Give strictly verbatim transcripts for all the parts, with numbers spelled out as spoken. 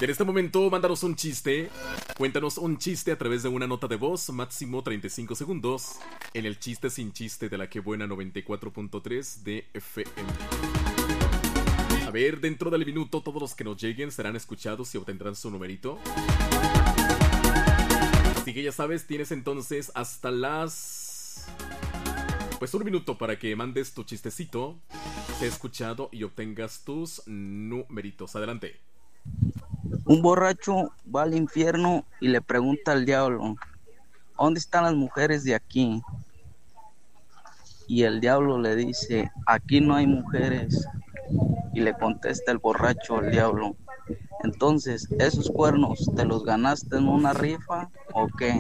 en este momento, mándanos un chiste. Cuéntanos un chiste a través de una nota de voz, máximo treinta y cinco segundos, en el Chiste Sin Chiste de la Que Buena noventa y cuatro punto tres de F M. A ver, dentro del minuto, todos los que nos lleguen serán escuchados y obtendrán su numerito. Así que ya sabes, tienes entonces hasta las... Pues un minuto para que mandes tu chistecito, sea escuchado y obtengas tus numeritos. Adelante. Un borracho va al infierno y le pregunta al diablo: ¿dónde están las mujeres de aquí? Y el diablo le dice: aquí no hay mujeres. Y le contesta el borracho al diablo: entonces, ¿esos cuernos te los ganaste en una rifa o qué?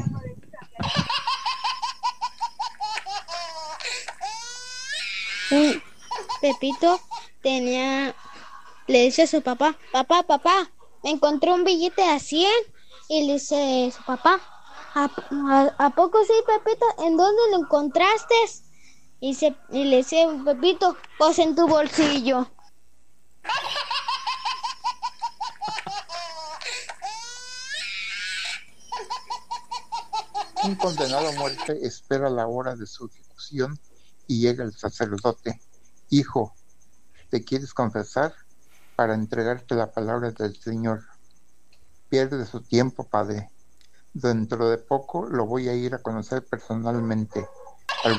Un Pepito tenía, le dice a su papá: papá, papá, me encontré un billete a cien. Y le dice su papá: ¿a, a, ¿a poco sí, Pepito? ¿En dónde lo encontraste? Y, se, y le dice Pepito: pues en tu bolsillo. Un condenado a muerte espera la hora de su ejecución y llega el sacerdote. Hijo, ¿te quieres confesar para entregarte la palabra del Señor? Pierde su tiempo, padre. Dentro de poco lo voy a ir a conocer personalmente.